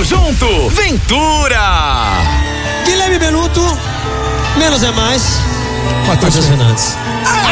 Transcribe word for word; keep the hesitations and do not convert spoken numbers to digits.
Tamo junto, Ventura. Guilherme Benuto, menos é mais. Matheus Fernandes.